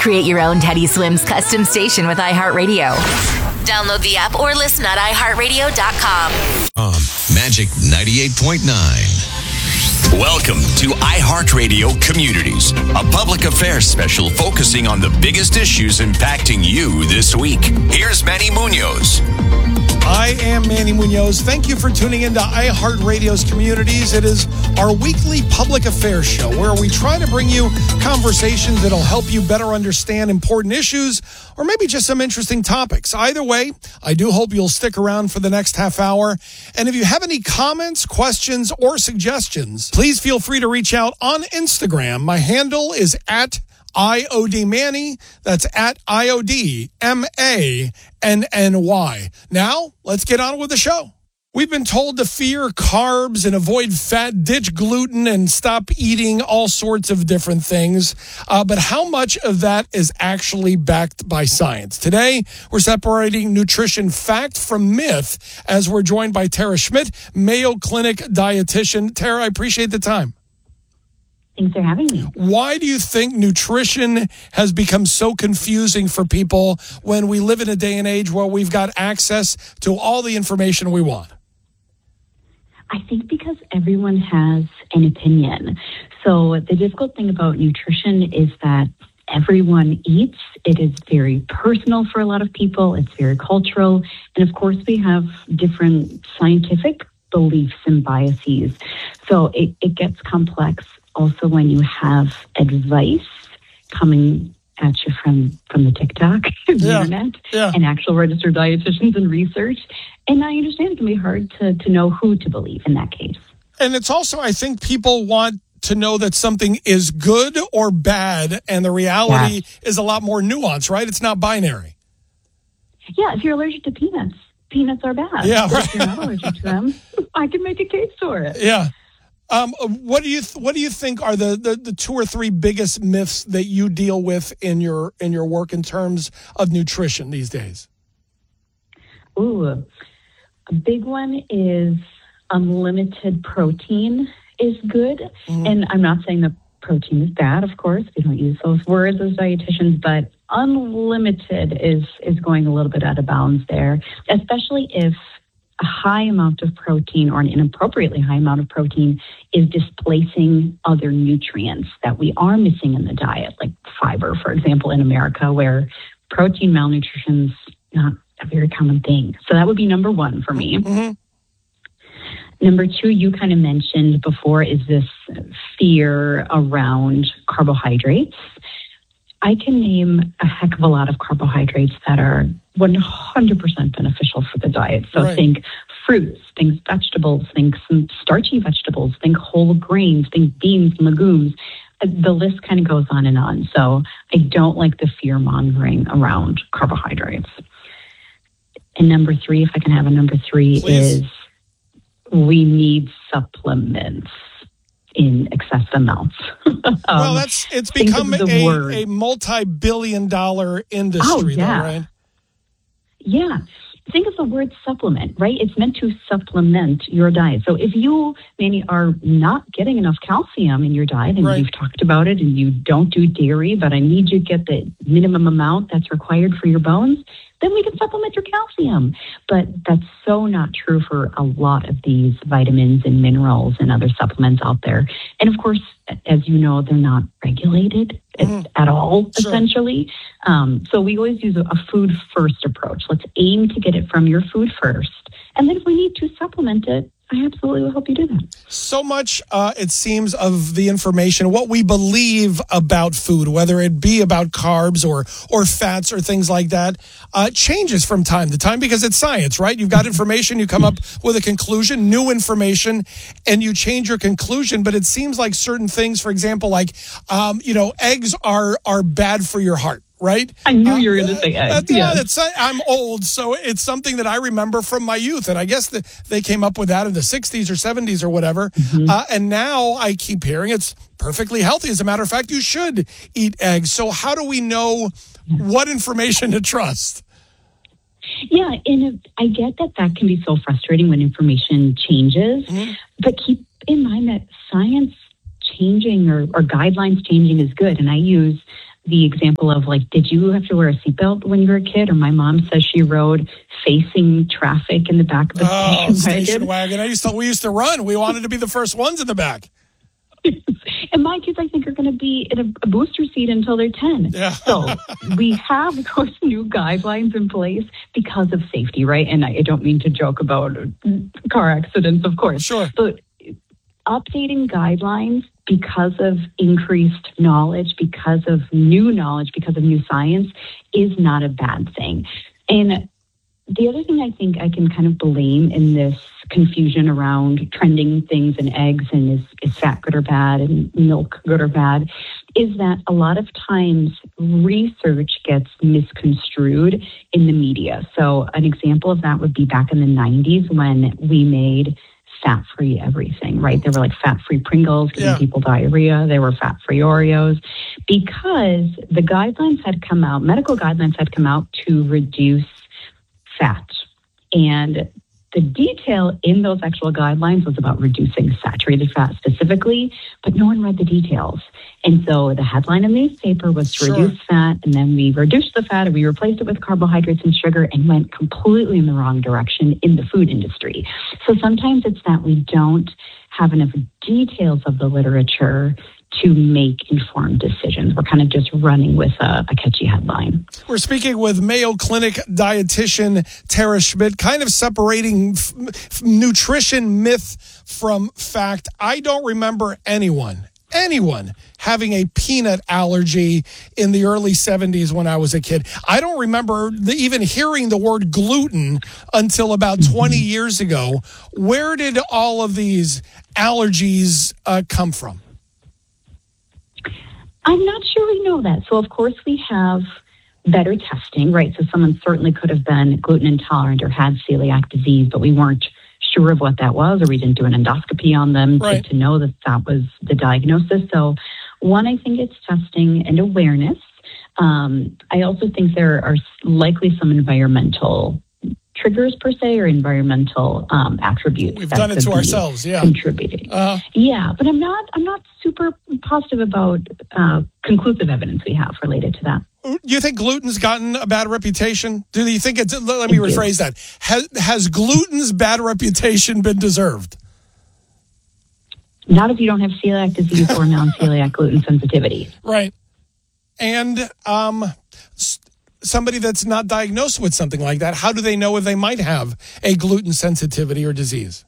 Create your own Teddy Swims custom station with iHeartRadio. Download the app or listen at iHeartRadio.com. Magic 98.9. Welcome to iHeartRadio Communities, a public affairs special focusing on the biggest issues impacting you this week. Here's Manny Munoz. I am Manny Munoz. Thank you for tuning into iHeartRadio's Communities. It is our weekly public affairs show where we try to bring you conversations that'll help you better understand important issues or maybe just some interesting topics. Either way, I do hope you'll stick around for the next half hour. And if you have any comments, questions, or suggestions, please feel free to reach out on Instagram. My handle is at IOD Manny. That's at IOD MANNY. Now, let's get on with the show. We've been told to fear carbs and avoid fat, ditch gluten, and stop eating all sorts of different things. But how much of that is actually backed by science? Today, we're separating nutrition fact from myth as we're joined by Tara Schmidt, Mayo Clinic dietitian. Tara, I appreciate the time. Thanks for having me. Why do you think nutrition has become so confusing for people when we live in a day and age where we've got access to all the information we want? I think because everyone has an opinion. So the difficult thing about nutrition is that everyone eats. It is very personal for a lot of people. It's very cultural. And of course, we have different scientific beliefs and biases. So it gets complex also when you have advice coming at you from the TikTok, the internet, and actual registered dietitians and research. And I understand it can be hard to know who to believe in that case. And it's also, I think people want to know that something is good or bad, and the reality is a lot more nuanced, right? It's not binary. Yeah, if you're allergic to peanuts, peanuts are bad. Yeah, right. If you're not allergic to them, I can make a case for it. Yeah. What do you think are the two or three biggest myths that you deal with in your work in terms of nutrition these days? Ooh, a big one is unlimited protein is good. Mm-hmm. And I'm not saying that protein is bad, of course. We don't use those words as dietitians, but unlimited is going a little bit out of bounds there, especially if a high amount of protein or an inappropriately high amount of protein is displacing other nutrients that we are missing in the diet, like fiber, for example, in America, where protein malnutrition is not a very common thing. So that would be number one for me. Mm-hmm. Number two, you kind of mentioned before, is this fear around carbohydrates. I can name a heck of a lot of carbohydrates that are 100% beneficial for the diet. So think fruits, think vegetables, think some starchy vegetables, think whole grains, think beans and legumes. The list kind of goes on and on. So I don't like the fear mongering around carbohydrates. And number three, if I can have a number three, is we need supplements in excessive amounts. Well, it's become a multi-billion-dollar industry, though, right? Yeah. Think of the word supplement, right? It's meant to supplement your diet. So if you, Manny, are not getting enough calcium in your diet, and you've talked about it, and you don't do dairy, but I need you to get the minimum amount that's required for your bones, then we can supplement your calcium. But that's so not true for a lot of these vitamins and minerals and other supplements out there. And of course, as you know, they're not regulated at all, essentially. So we always use a food first approach. Let's aim to get it from your food first. And then if we need to supplement it, I absolutely will help you do that. So much, it seems, of the information, what we believe about food, whether it be about carbs or fats or things like that, changes from time to time because it's science, right? You've got information, you come up with a conclusion, new information, and you change your conclusion. But it seems like certain things, for example, like, eggs are bad for your heart. Right? I knew you were going to say eggs. I'm old, so it's something that I remember from my youth. And I guess they came up with that in the 60s or 70s or whatever. Mm-hmm. And now I keep hearing it's perfectly healthy. As a matter of fact, you should eat eggs. So how do we know what information to trust? Yeah, and I get that can be so frustrating when information changes. Mm-hmm. But keep in mind that science changing or guidelines changing is good. And I use the example of like, did you have to wear a seatbelt when you were a kid? Or my mom says she rode facing traffic in the back of a station wagon. We used to run. We wanted to be the first ones in the back. And my kids, I think, are going to be in a booster seat until they're 10. Yeah. So we have those new guidelines in place because of safety, right? And I don't mean to joke about car accidents, of course. Sure. But updating guidelines because of increased knowledge, because of new knowledge, because of new science is not a bad thing. And the other thing I think I can kind of blame in this confusion around trending things and eggs and is fat good or bad and milk good or bad is that a lot of times research gets misconstrued in the media. So an example of that would be back in the 90s when we made fat-free everything, right? There were like fat-free Pringles giving people diarrhea. There were fat-free Oreos because the guidelines had come out, medical guidelines had come out to reduce fat. And the detail in those actual guidelines was about reducing saturated fat specifically, but no one read the details. And so the headline in the newspaper was to reduce fat, and then we reduced the fat and we replaced it with carbohydrates and sugar and went completely in the wrong direction in the food industry. So sometimes it's that we don't have enough details of the literature to make informed decisions. We're kind of just running with a catchy headline. We're speaking with Mayo Clinic dietitian Tara Schmidt, kind of separating nutrition myth from fact. I don't remember anyone having a peanut allergy in the early 70s when I was a kid. I don't remember even hearing the word gluten until about 20 years ago. Where did all of these allergies come from? I'm not sure we know that. So, of course, we have better testing, right? So someone certainly could have been gluten intolerant or had celiac disease, but we weren't sure of what that was, or we didn't do an endoscopy on them to know that that was the diagnosis. So, one, I think it's testing and awareness. I also think there are likely some environmental triggers per se, or environmental attributes. We've done it to ourselves, contributing. Yeah, but I'm not super positive about conclusive evidence we have related to that. You think gluten's gotten a bad reputation? Do you think it's? Let me rephrase that. Has gluten's bad reputation been deserved? Not if you don't have celiac disease or non-celiac gluten sensitivity. Right, and somebody that's not diagnosed with something like that, how do they know if they might have a gluten sensitivity or disease?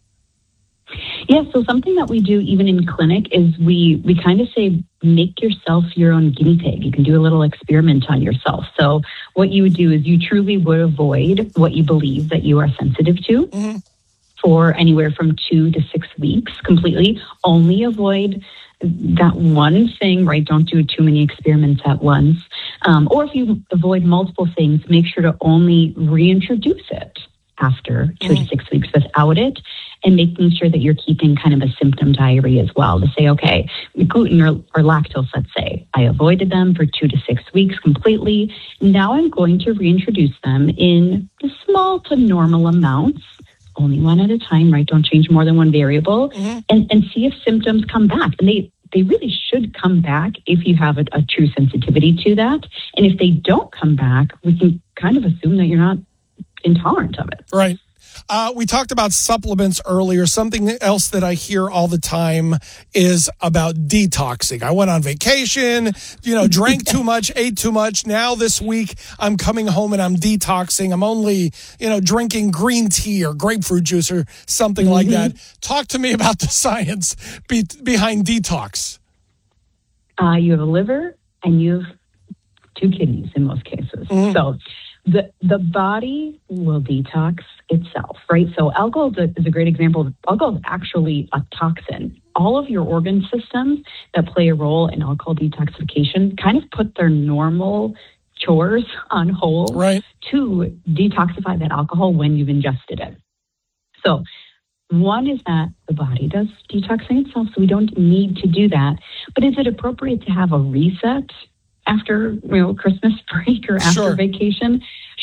Yeah, so something that we do even in clinic is we kind of say, make yourself your own guinea pig. You can do a little experiment on yourself. So what you would do is you truly would avoid what you believe that you are sensitive to for anywhere from 2 to 6 weeks completely. Only avoid that one thing, right? Don't do too many experiments at once. Or if you avoid multiple things, make sure to only reintroduce it after 2 to 6 weeks without it, and making sure that you're keeping kind of a symptom diary as well to say, okay, gluten or lactose, let's say, I avoided them for 2 to 6 weeks completely. Now I'm going to reintroduce them in small to normal amounts, only one at a time, right? Don't change more than one variable, and see if symptoms come back. And they really should come back if you have a true sensitivity to that. And if they don't come back, we can kind of assume that you're not intolerant of it. Right. We talked about supplements earlier. Something else that I hear all the time is about detoxing. I went on vacation, drank too much, ate too much. Now this week I'm coming home and I'm detoxing. I'm only, drinking green tea or grapefruit juice or something like that. Talk to me about the science behind detox. You have a liver and you have 2 kidneys in most cases. So the body will detox itself, right? So alcohol is a great example. Alcohol is actually a toxin. All of your organ systems that play a role in alcohol detoxification kind of put their normal chores on hold to detoxify that alcohol when you've ingested it. So one is that the body does detoxing itself, so we don't need to do that. But is it appropriate to have a reset after Christmas break or after vacation?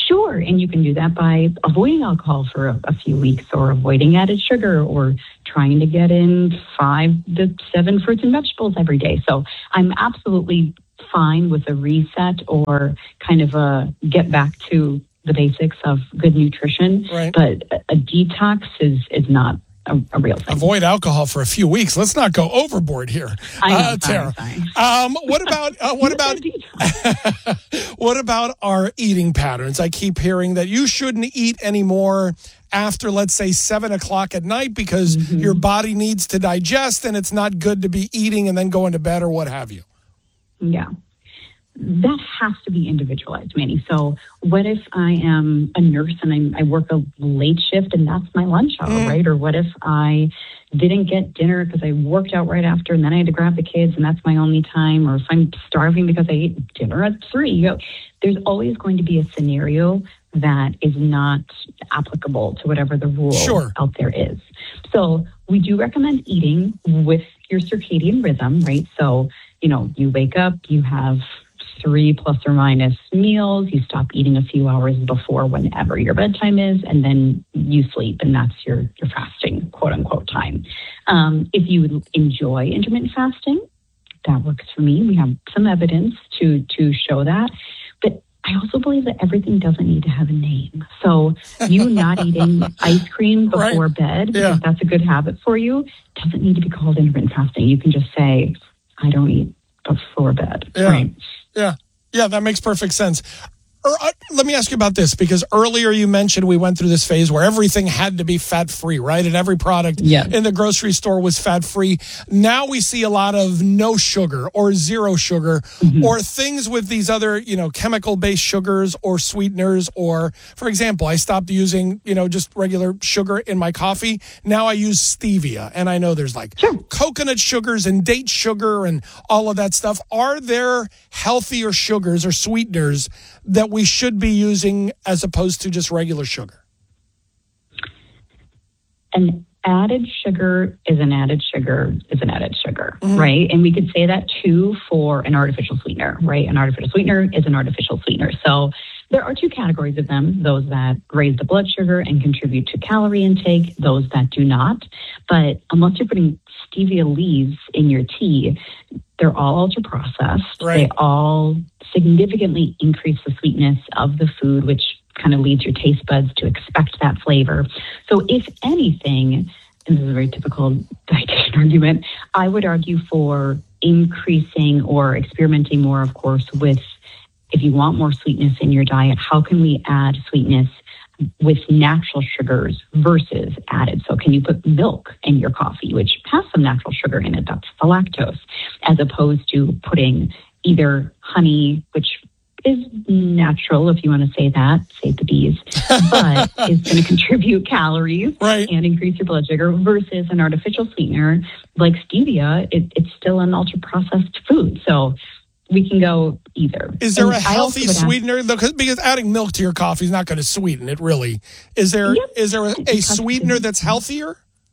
Sure, and you can do that by avoiding alcohol for a few weeks, or avoiding added sugar, or trying to get in 5 to 7 fruits and vegetables every day. So I'm absolutely fine with a reset, or kind of a get back to the basics of good nutrition. Right. But a detox is not a real thing. Avoid alcohol for a few weeks. Let's not go overboard here, I know, Tara. sorry. What about our eating patterns? I keep hearing that you shouldn't eat anymore after, let's say, 7 o'clock at night because your body needs to digest, and it's not good to be eating and then going to bed or what have you. Yeah. That has to be individualized, Manny. So what if I am a nurse and I work a late shift and that's my lunch hour, right? Or what if I didn't get dinner because I worked out right after and then I had to grab the kids and that's my only time? Or if I'm starving because I ate dinner at 3, there's always going to be a scenario that is not applicable to whatever the rule out there is. So we do recommend eating with your circadian rhythm, right? So, you wake up, you have 3 plus or minus meals, you stop eating a few hours before whenever your bedtime is, and then you sleep, and that's your fasting, quote unquote, time. If you enjoy intermittent fasting, that works for me. We have some evidence to show that. But I also believe that everything doesn't need to have a name. So you not eating ice cream before bed, because that's a good habit for you, doesn't need to be called intermittent fasting. You can just say, I don't eat before bed. Yeah. Right? Yeah, that makes perfect sense. Let me ask you about this, because earlier you mentioned we went through this phase where everything had to be fat-free, right? And every product in the grocery store was fat-free. Now we see a lot of no sugar or zero sugar or things with these other, chemical-based sugars or sweeteners. Or, for example, I stopped using, just regular sugar in my coffee. Now I use stevia. And I know there's coconut sugars and date sugar and all of that stuff. Are there healthier sugars or sweeteners that we should be using as opposed to just regular sugar? An added sugar is an added sugar is an added sugar, right? And we could say that too for an artificial sweetener, right? An artificial sweetener is an artificial sweetener. So there are 2 categories of them, those that raise the blood sugar and contribute to calorie intake, those that do not. But unless you're putting stevia leaves in your tea, they're all ultra-processed. Right. They all significantly increase the sweetness of the food, which kind of leads your taste buds to expect that flavor. So if anything, and this is a very typical dietitian argument, I would argue for increasing or experimenting more, of course, with, if you want more sweetness in your diet, how can we add sweetness with natural sugars versus added? So can you put milk in your coffee, which has some natural sugar in it, that's the lactose, as opposed to putting either honey, which is natural, if you want to say that, save the bees, but is going to contribute calories and increase your blood sugar, versus an artificial sweetener like stevia. It's still an ultra-processed food. So we can go either. Is there a healthy sweetener? Because adding milk to your coffee is not going to sweeten it, really. Is there a sweetener that's healthier?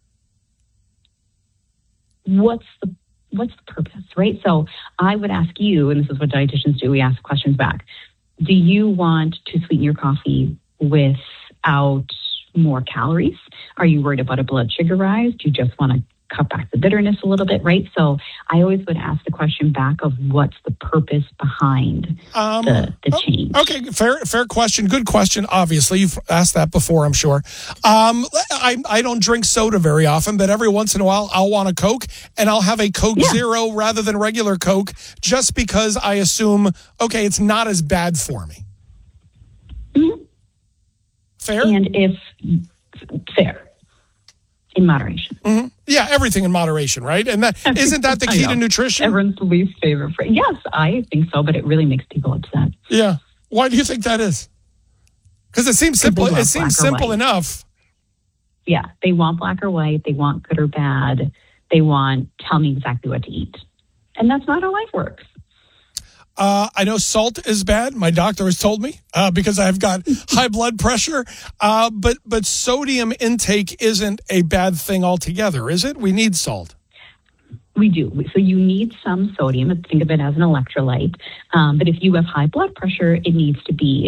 What's the purpose, right? So I would ask you, and this is what dietitians do, we ask questions back. Do you want to sweeten your coffee without more calories? Are you worried about a blood sugar rise? Do you just want to cut back the bitterness a little bit, right? So I always would ask the question back of what's the purpose behind the change. Okay, fair question. Good question, obviously. You've asked that before, I'm sure. I don't drink soda very often, but every once in a while I'll want a Coke, and I'll have a Coke Zero rather than regular Coke, just because I assume, okay, it's not as bad for me. Mm-hmm. Fair? And fair. In moderation. Mm-hmm. Yeah, everything in moderation, right? And isn't that the key to nutrition? Everyone's least favorite phrase. Yes, I think so, but it really makes people upset. Yeah. Why do you think that is? Because it seems simple. It seems simple enough. Yeah, they want black or white. They want good or bad. They want, tell me exactly what to eat. And that's not how life works. I know salt is bad. My doctor has told me because I've got high blood pressure. But sodium intake isn't a bad thing altogether, is it? We need salt. We do. So you need some sodium. Think of it as an electrolyte. But if you have high blood pressure, it needs to be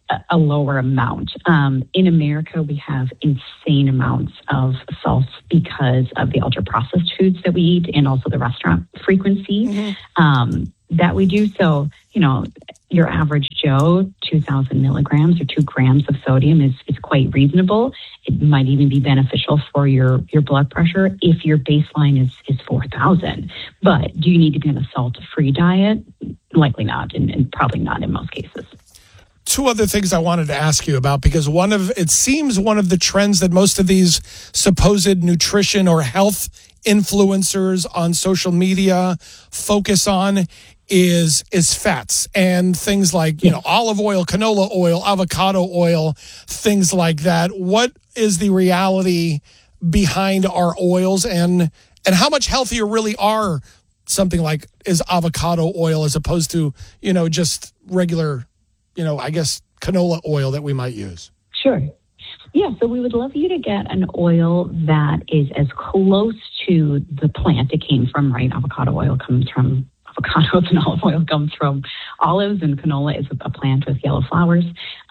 a lower amount. In America, we have insane amounts of salt because of the ultra-processed foods that we eat and also the restaurant frequency that we do. So, your average Joe, 2,000 milligrams or 2 grams of sodium is quite reasonable. It might even be beneficial for your blood pressure if your baseline is 4,000. But do you need to be on a salt-free diet? Likely not, and probably not in most cases. 2 other things I wanted to ask you about, because it seems one of the trends that most of these supposed nutrition or health influencers on social media focus on is fats and things like, olive oil, canola oil, avocado oil, things like that. What is the reality behind our oils, and how much healthier really are something like is avocado oil as opposed to, just regular, I guess, canola oil that we might use? Sure. Yeah, so we would love you to get an oil that is as close to the plant it came from, right? Avocado oil comes from avocados and olive oil comes from olives, and canola is a plant with yellow flowers.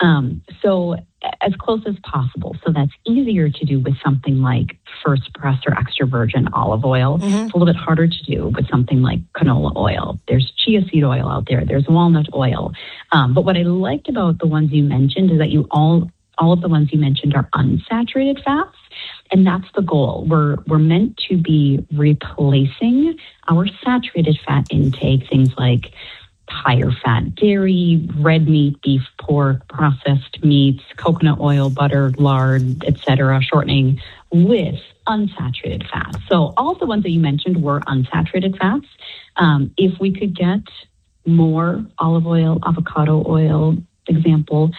So as close as possible. So that's easier to do with something like first press or extra virgin olive oil. It's a little bit harder to do with something like canola oil. There's chia seed oil out there. There's walnut oil. But what I liked about the ones you mentioned is that all of the ones you mentioned are unsaturated fats, and that's the goal. We're meant to be replacing our saturated fat intake, things like higher fat dairy, red meat, beef, pork, processed meats, coconut oil, butter, lard, etc., shortening, with unsaturated fats. So all of the ones that you mentioned were unsaturated fats. If we could get more olive oil, avocado oil, example,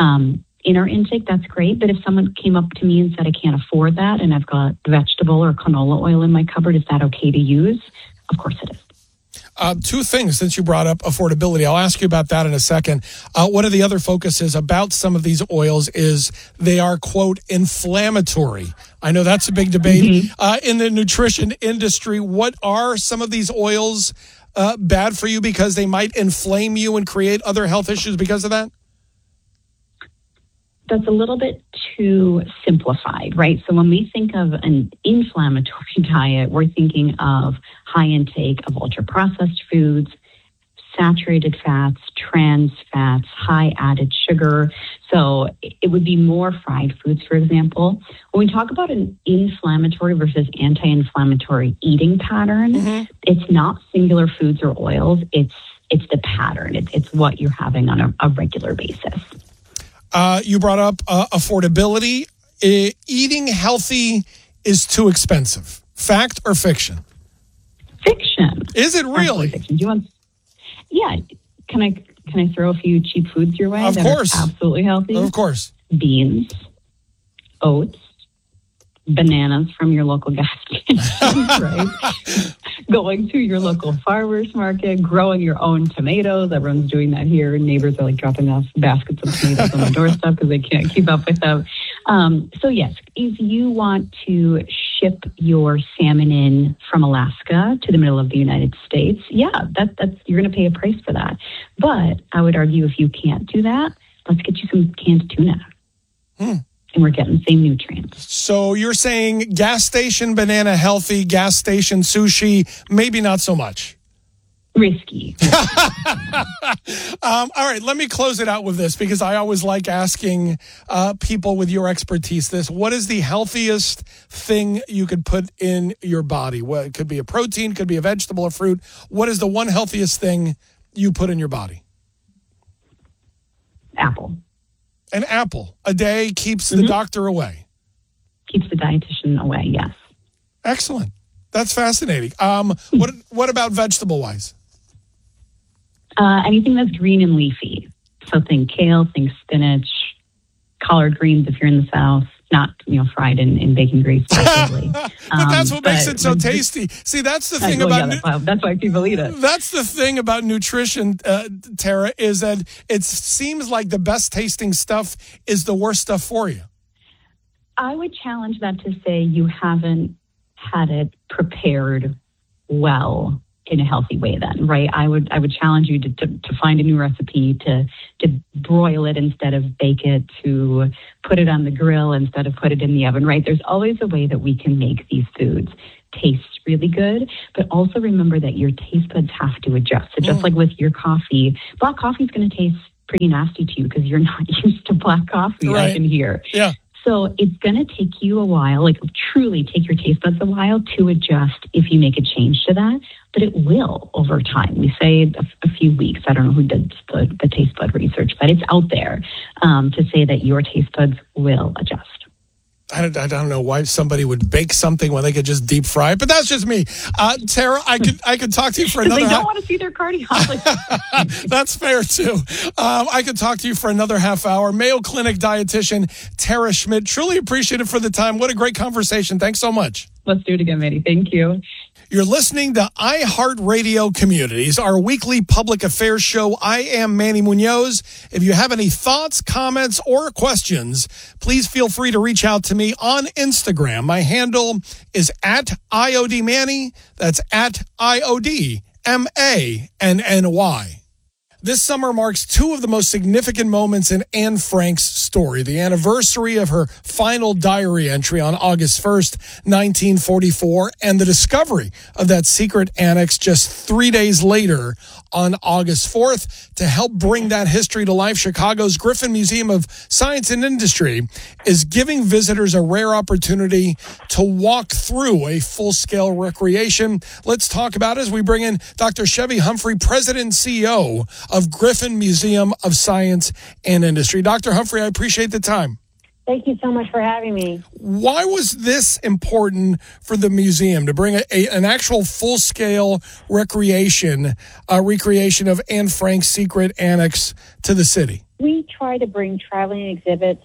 in our intake, that's great. But if someone came up to me and said, I can't afford that, and I've got vegetable or canola oil in my cupboard, is that okay to use? Of course it is. 2 things since you brought up affordability. I'll ask you about that in a second. One of the other focuses about some of these oils is they are, quote, inflammatory. I know that's a big debate in the nutrition industry. What are some of these oils bad for you because they might inflame you and create other health issues because of that? That's a little bit too simplified, right? So when we think of an inflammatory diet, we're thinking of high intake of ultra-processed foods, saturated fats, trans fats, high added sugar. So it would be more fried foods, for example. When we talk about an inflammatory versus anti-inflammatory eating pattern, it's not singular foods or oils. It's the pattern. It's what you're having on a regular basis. You brought up affordability. Eating healthy is too expensive. Fact or fiction? Fiction. Is it really? Fiction. Do you want? Yeah. Can I throw a few cheap foods your way? Of course. Are absolutely healthy. Of course. Beans, oats, bananas from your local gas station, right? Going to your local farmer's market, growing your own tomatoes. Everyone's doing that here. Neighbors are dropping off baskets of tomatoes on the doorstep because they can't keep up with them. So yes, if you want to ship your salmon in from Alaska to the middle of the United States, that's you're going to pay a price for that. But I would argue if you can't do that, let's get you some canned tuna. And we're getting the same nutrients. So you're saying gas station banana healthy, gas station sushi, maybe not so much. Risky. All right, let me close it out with this because I always like asking people with your expertise this. What is the healthiest thing you could put in your body? Well, it could be a protein, could be a vegetable or fruit. What is the one healthiest thing you put in your body? Apple. An apple a day keeps the doctor away. Keeps the dietitian away, yes. Excellent. That's fascinating. What about vegetable-wise? Anything that's green and leafy. So think kale, think spinach, collard greens if you're in the South. Not, fried in bacon grease. But that's what makes it so tasty. See, that's the thing that's why people eat it. That's the thing about nutrition, Tara, is that it seems like the best tasting stuff is the worst stuff for you. I would challenge that to say you haven't had it prepared well in a healthy way then, right? I would challenge you to find a new recipe, to to broil it instead of bake it, to put it on the grill instead of put it in the oven, right? There's always a way that we can make these foods taste really good, but also remember that your taste buds have to adjust. So just like with your coffee, black coffee is going to taste pretty nasty to you because you're not used to black coffee, right. I can hear. Yeah. So it's going to take you a while, like truly take your taste buds a while to adjust if you make a change to that, but it will over time. We say a few weeks. I don't know who did the taste bud research, but it's out there to say that your taste buds will adjust. I don't know why somebody would bake something when they could just deep fry it, but that's just me. Tara, I could talk to you for another. They don't want to see their cardiologist. That's fair too. I could talk to you for another half hour. Mayo Clinic dietitian Tara Schmidt. Truly appreciate it for the time. What a great conversation. Thanks so much. Let's do it again, Manny. Thank you. You're listening to iHeartRadio Communities, our weekly public affairs show. I am Manny Munoz. If you have any thoughts, comments, or questions, please feel free to reach out to me on Instagram. My handle is at IODManny. That's at IODMANNY. This summer marks two of the most significant moments in Anne Frank's story. The anniversary of her final diary entry on August 1st, 1944, and the discovery of that secret annex just 3 days later on August 4th. To help bring that history to life, Chicago's Griffin Museum of Science and Industry is giving visitors a rare opportunity to walk through a full-scale recreation. Let's talk about it as we bring in Dr. Chevy Humphrey, President and CEO of Griffin Museum of Science and Industry. Dr. Humphrey, I appreciate the time. Thank you so much for having me. Why was this important for the museum to bring an actual full-scale recreation of Anne Frank's secret annex to the city? We try to bring traveling exhibits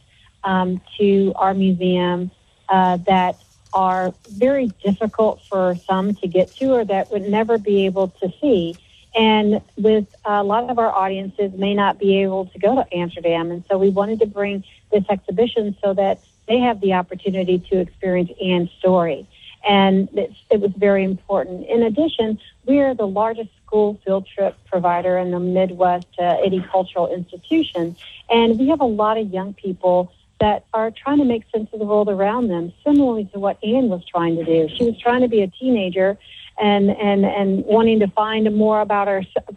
to our museum that are very difficult for some to get to or that would never be able to see. And with a lot of our audiences may not be able to go to Amsterdam. And so we wanted to bring this exhibition so that they have the opportunity to experience Anne's story. And it was very important. In addition, we are the largest school field trip provider in the Midwest any cultural institution. And we have a lot of young people that are trying to make sense of the world around them, similarly to what Anne was trying to do. She was trying to be a teenager and wanting to find out more about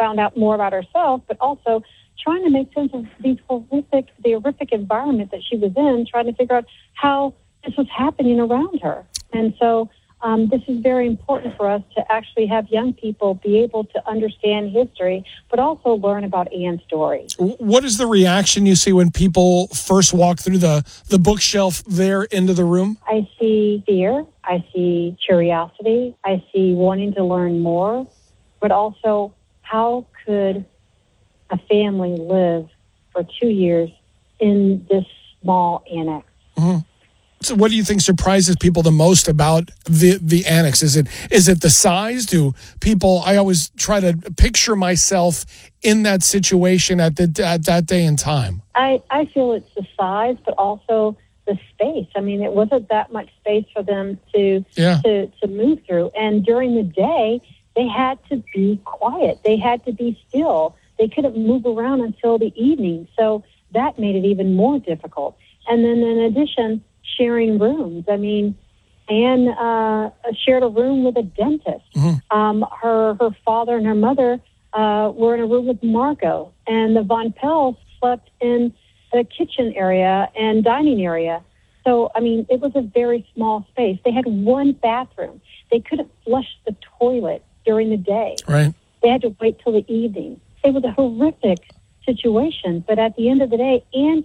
herself, but also trying to make sense of the horrific environment that she was in, trying to figure out how this was happening around her. And so this is very important for us to actually have young people be able to understand history, but also learn about Anne's story. What is the reaction you see when people first walk through the bookshelf there into the room? I see fear. I see curiosity. I see wanting to learn more, but also how could a family live for 2 years in this small annex? Mm-hmm. So what do you think surprises people the most about the annex? Is it the size? Do people, I always try to picture myself in that situation at that day and time. I feel it's the size, but also the space. I mean, it wasn't that much space for them to move through. And during the day, they had to be quiet. They had to be still. They couldn't move around until the evening. So that made it even more difficult. And then in addition, sharing rooms. I mean, Anne shared a room with a dentist. Mm-hmm. Her father and her mother were in a room with Margot, and the Von Pels slept in the kitchen area and dining area. So, I mean, it was a very small space. They had one bathroom. They couldn't flush the toilet during the day. Right. They had to wait till the evening. It was a horrific situation, but at the end of the day, Anne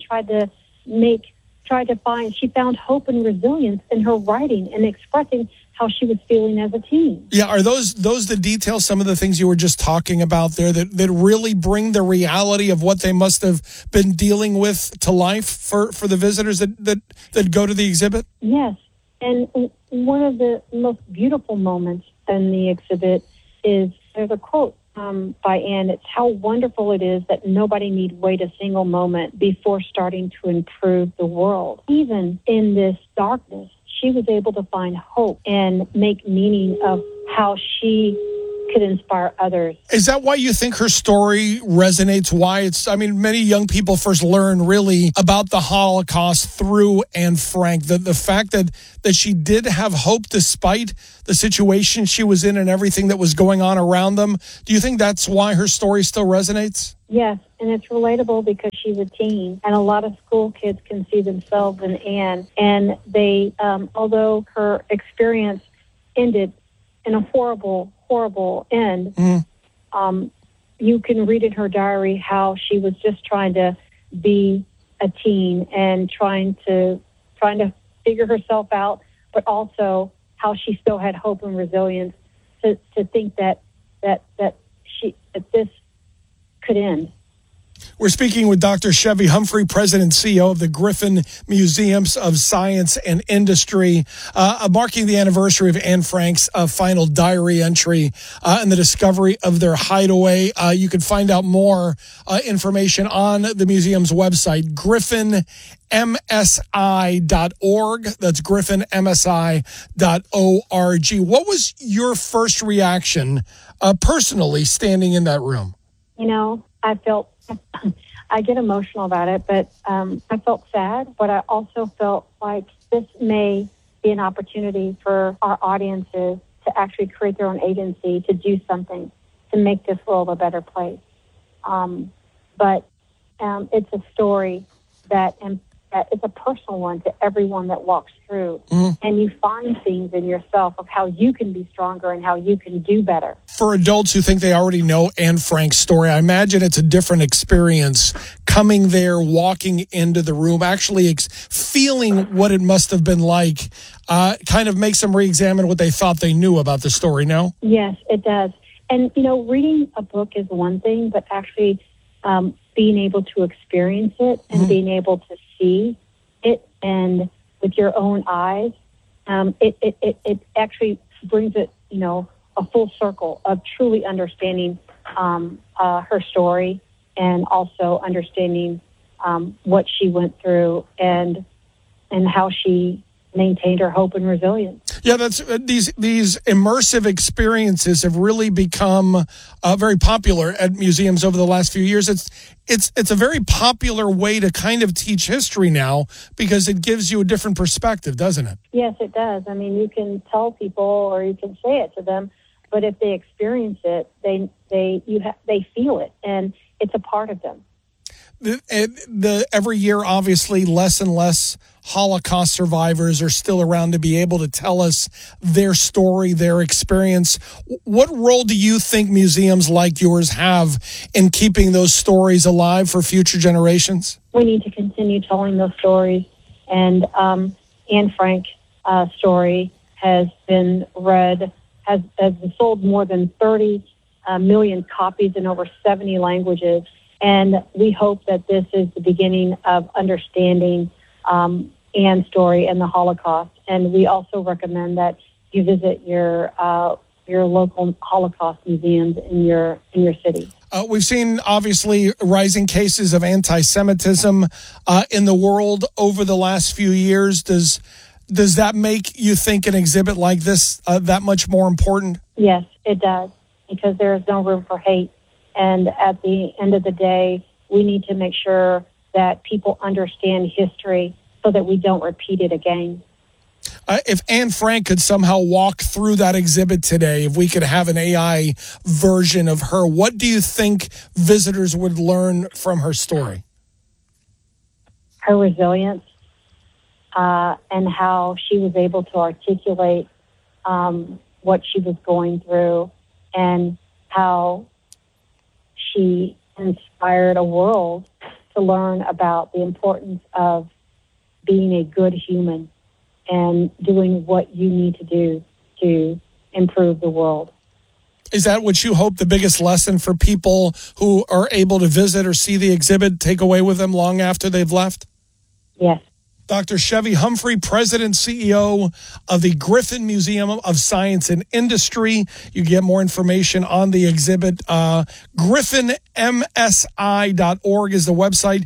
she found hope and resilience in her writing and expressing how she was feeling as a teen. Yeah, are those the details, some of the things you were just talking about there that really bring the reality of what they must have been dealing with to life for the visitors that go to the exhibit? Yes, and one of the most beautiful moments in the exhibit is there's a quote by Anne. It's how wonderful it is that nobody need wait a single moment before starting to improve the world. Even in this darkness, she was able to find hope and make meaning of how she could inspire others. Is that why you think her story resonates? Many young people first learn really about the Holocaust through Anne Frank. The fact that she did have hope despite the situation she was in and everything that was going on around them. Do you think that's why her story still resonates? Yes, and it's relatable because she's a teen, and a lot of school kids can see themselves in Anne. And they, although her experience ended in a horrible end, you can read in her diary how she was just trying to be a teen and trying to figure herself out, but also how she still had hope and resilience to think that this could end. We're speaking with Dr. Chevy Humphrey, President and CEO of the Griffin Museums of Science and Industry, marking the anniversary of Anne Frank's final diary entry and the discovery of their hideaway. You can find out more information on the museum's website, griffinmsi.org. That's griffinmsi.org. What was your first reaction personally standing in that room? I get emotional about it, but I felt sad, but I also felt like this may be an opportunity for our audiences to actually create their own agency, to do something, to make this world a better place. But it's a story that it's a personal one to everyone that walks through. And you find things in yourself of how you can be stronger and how you can do better. For adults who think they already know Anne Frank's story, I imagine it's a different experience coming there, walking into the room, actually feeling what it must have been like, kind of makes them re-examine what they thought they knew about the story, no? Yes, it does. And, reading a book is one thing, but actually being able to experience it and being able to see it and with your own eyes, it actually brings it, a full circle of truly understanding her story and also understanding what she went through and how she maintained her hope and resilience. Yeah, that's these immersive experiences have really become very popular at museums over the last few years. It's a very popular way to kind of teach history now because it gives you a different perspective, doesn't it? Yes, it does. I mean, you can tell people or you can say it to them, but if they experience it, they feel it, and it's a part of them. Every year, obviously, less and less Holocaust survivors are still around to be able to tell us their story, their experience. What role do you think museums like yours have in keeping those stories alive for future generations? We need to continue telling those stories. And Anne Frank's story has been read, has sold more than 30 million copies in over 70 languages. And we hope that this is the beginning of understanding Anne's story and the Holocaust. And we also recommend that you visit your local Holocaust museums in your city. We've seen, obviously, rising cases of anti-Semitism in the world over the last few years. Does that make you think an exhibit like this that much more important? Yes, it does, because there is no room for hate. And at the end of the day, we need to make sure that people understand history so that we don't repeat it again. If Anne Frank could somehow walk through that exhibit today, if we could have an AI version of her, what do you think visitors would learn from her story? Her resilience and how she was able to articulate what she was going through and how she inspired a world to learn about the importance of being a good human and doing what you need to do to improve the world. Is that what you hope the biggest lesson for people who are able to visit or see the exhibit take away with them long after they've left? Yes. Dr. Chevy Humphrey, President and CEO of the Griffin Museum of Science and Industry. You get more information on the exhibit. griffinmsi.org is the website,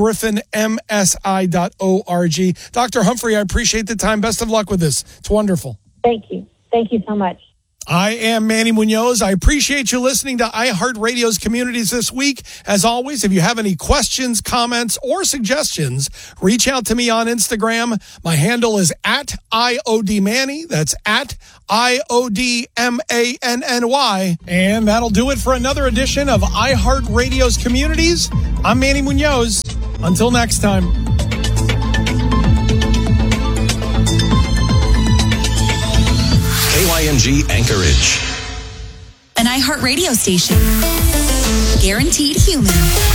griffinmsi.org. Dr. Humphrey, I appreciate the time. Best of luck with this. It's wonderful. Thank you. Thank you so much. I am Manny Munoz. I appreciate you listening to iHeartRadio's Communities this week. As always, if you have any questions, comments, or suggestions, reach out to me on Instagram. My handle is @IODManny. That's @IODMANNY. And that'll do it for another edition of iHeartRadio's Communities. I'm Manny Munoz. Until next time. KYMG Anchorage. An iHeartRadio station. Guaranteed human.